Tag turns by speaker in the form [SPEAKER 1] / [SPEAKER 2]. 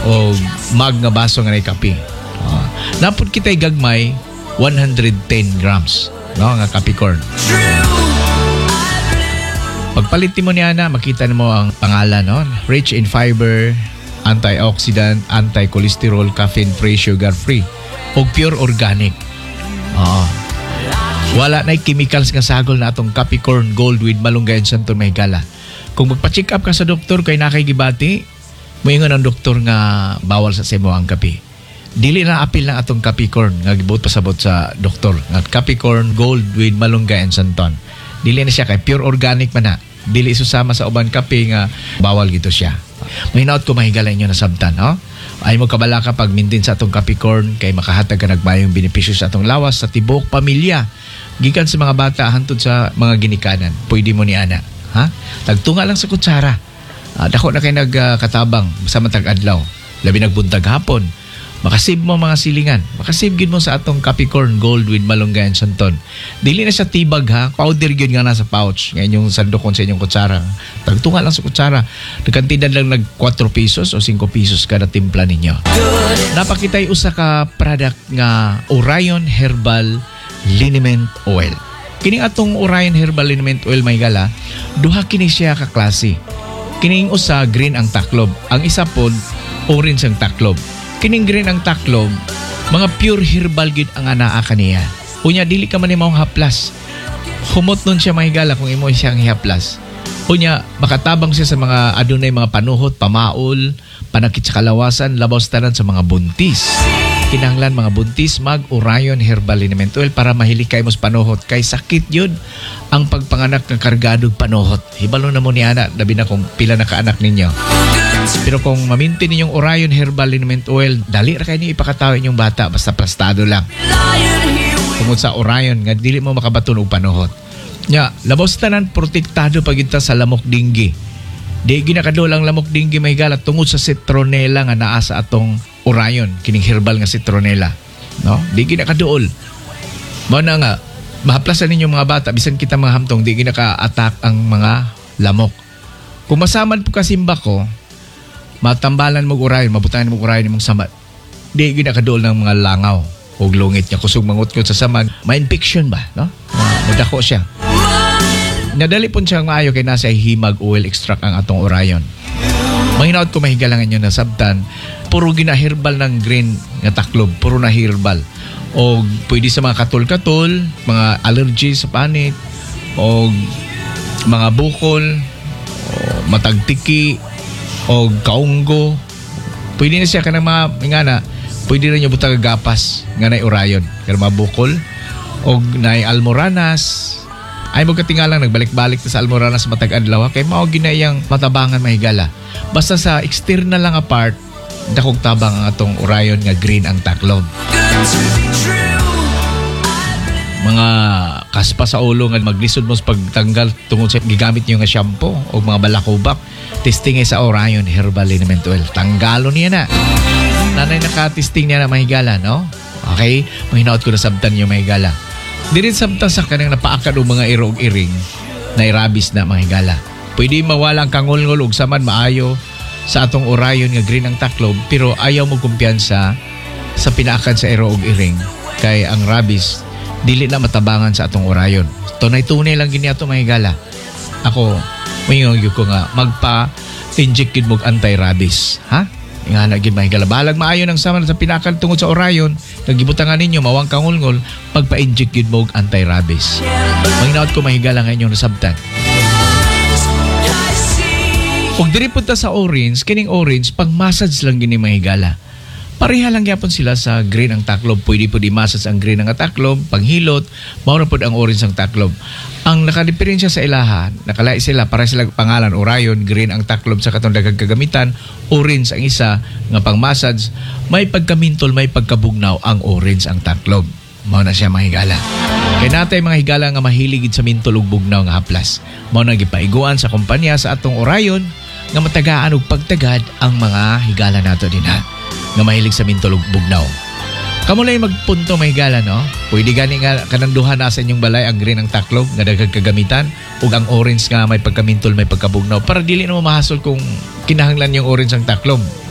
[SPEAKER 1] o mag nga baso nga na kape. Napod kita'y gagmay 110 grams no nga kape corn. Pagpalit mo niya na, makita mo ang pangalan, no? Rich in fiber, antioxidant, anti-cholesterol, caffeine-free, sugar-free, o pure organic. Wala na chemicals nga sagol na atong Capricorn Gold with Malunggay and Santon Mahigala. Kung magpa-check up ka sa doktor kay nakay-gibati, moingon ang doktor nga bawal sa semo ang kape. Dili na apil ng atong Capricorn nga gibuot pasabot sa doktor nga Capricorn Gold with Malunggay and Santon. Dili na siya kay pure organic man na. Dili susama sa uban kape nga bawal gito siya. Mahinaot ko mahigala inyo na sabtan, no? Ay mo kabala ka pag maintain sa atong Capricorn kay makahatag ka nagmayong benepisyo sa atong lawas sa tibok pamilya. Gikan sa mga bata hantod sa mga ginikanan. Pwede mo ni ana, ha? Tagtunga lang sa kutsara. Dako na kay nagkatabang sa matag adlaw. Labi nagbuntag hapon. Makasave mo mga silingan. Makasave gid mo sa atong Capricorn Gold with Malunggay and Santon. Dili na siya tibag, ha. Powder gyud nga nasa pouch. Ngayon yung sandokon sa inyong kutsara. Tagtunga lang sa kutsara. Nagkantidad lang nag 4 pesos o 5 pesos kada timpla ninyo. Napakitay usa ka product nga Orion Herbal Liniment Oil. Kining atong Orion Herbal Liniment Oil may gala, duha kini siya ka klase. Kining usa green ang taklob, ang isa pod orange ang taklob. Kining green ang taklob, mga pure herbal gid ang anaa kaniya. Unya dili ka man imong haplas. Humot nun siya mahigala kung imo siyang haplas. Unya makatabang siya sa mga adunay mga panuhot, pamaol, panakit sa kalawasan, labaw tanan sa mga buntis. Kinahanglan mga buntis mag Orion Herbal Liniment Oil para mahilig kayo mos panuhot. Kay sakit yun ang pagpanganak ng kargadog panuhot. Hibalo na mo ni ana, labi na kung pila na kaanak ninyo. Pero kung mamintin ninyong Orion Herbal Liniment Oil, dali ra kayo niyo ipakataw inyong bata basta plastado lang. Tungod sa Orion nga dili mo makabaton og panuhot. Nya, labos tanan protektado paginta sa lamok dinggi. Di ginakadulang lamok dinggi mahigala tungod sa citronella nga naa sa atong Orion, kining herbal nga citronella. No? Di ginakaduol. Mao na nga mahaplasan ninyo mga bata bisan kita mga hamtong di ginaka-attack ang mga lamok. Kung masaman po kasimba ko, matambalan mo Orion, mabutayan mo Orion imong samad. Di ginakaduol ng mga langaw o lungit niya kusog mangutkot sa samad. May infection ba, no? Madako siya. Nadali po siya maayo kay nasa himag oil extract ang atong Orion. Mahinaot ko mahigalangan nyo na sabtan, puro gina-herbal ng green nga taklob, puro na herbal. O pwede sa mga katol-katol, mga allergy sa panit, o mga bukol, o matagtiki, o kaunggo. Pwede na siya ka ng mga, nga na, pwede na nyo butang gapas nga na Orion. Kaya mga bukol, o na almoranas. Ay mo katingalang nagbalik-balik na sa almoranas matag-adlaw kay mao ginayang matabangan mahigala. Basta sa external lang apart, dakog tabang ang atong Orion nga green ang taklob. Mga kaspa sa ulo nga maglisod mo sa pagtanggal tungod sa gigamit niyo nga shampoo o mga balakubak, testing sa Orion Herbal Liniment Oil. Tanggalo niya na. Nanay naka-testing niya na mahigala, no? Okay? Mahinaot ko na sabtan niyo mahigala. Dirin sabta sa kanang napaakad o mga iro og iring na irabis na mga higala. Pwede mawalang kangulngol og saman maayo sa atong Orion nga green ang taklob pero ayaw mo kumpiyansa sa pinaakad sa iro og iring kay ang rabies dili na matabangan sa atong Orion. Tunay-tunay lang gini ato mga higala. Ako, mayroon ko nga magpa-inject gid mo anti-rabies, ha? Nga na gid mahigala. Balag maayo ng saman sa pinakal tungod sa Orion, nagibutangan ninyo mawang kangulngol, pagpa-inject gid mo og anti-rabies. Mahinaot ko mahigala nga inyong nasabtan. Ug diri punta sa orange, kining orange pag-massage lang gini mahigala. Pareha lang gyapon sila sa green ang taklob. Pwede po di-massage ang green ang taklob, panghilot, mao na pod ang orange ang taklob. Ang nakadiferensya sa ilaha, nakalai sila para sila pangalan Orion, green ang taklob sa katong daghang kagamitan, orange ang isa nga pang-massage, may pagkamintol, may pagkabugnaw ang orange ang taklob. Mao na siya mahigala. Kay natay mga higala nga mahilig sa mintol ug bugnaw nga haplas. Mao na gipaiguan sa kompanya sa atong Orion nga matagaan og pagtagad ang mga higala nato dinha nga mahilig sa mintol ug bugnaw. Kamo lay magpunto mahigala, no? Pwede gani nga kanang duha na sa inyong balay ang green ang taklob nga daghang kagamitan ug ang orange nga may pagkamintol may pagkabugnaw para dili na mo mahasol kung kinahanglan yung orange ang taklob.